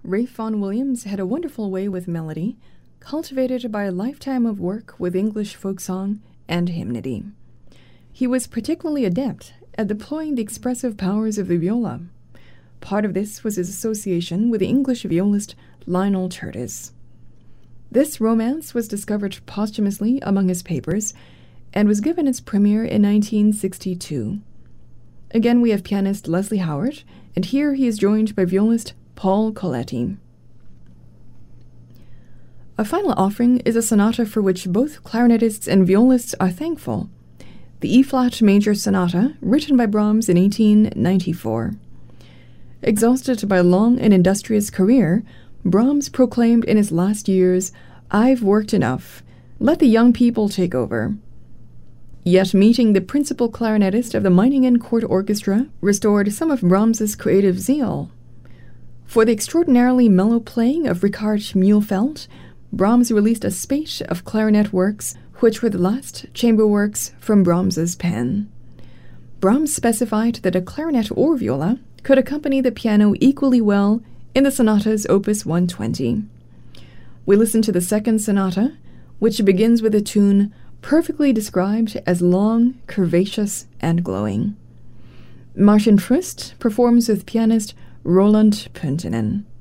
Ralph Vaughan Williams had a wonderful way with melody, cultivated by a lifetime of work with English folk song and hymnody. He was particularly adept at deploying the expressive powers of the viola. Part of this was his association with the English violist Lionel Curtis. This romance was discovered posthumously among his papers and was given its premiere in 1962. Again, we have pianist Leslie Howard, and here he is joined by violist Paul Coletti. A final offering is a sonata for which both clarinetists and violists are thankful, the E-flat Major Sonata, written by Brahms in 1894. Exhausted by a long and industrious career, Brahms proclaimed in his last years, "I've worked enough. Let the young people take over." Yet meeting the principal clarinetist of the Meiningen Court Orchestra restored some of Brahms's creative zeal. For the extraordinarily mellow playing of Richard Mühlfeld, Brahms released a spate of clarinet works which were the last chamber works from Brahms's pen. Brahms specified that a clarinet or viola could accompany the piano equally well in the sonatas Opus 120. We listen to the second sonata, which begins with a tune perfectly described as long, curvaceous, and glowing. Martin Frist performs with pianist Roland Pöntinen.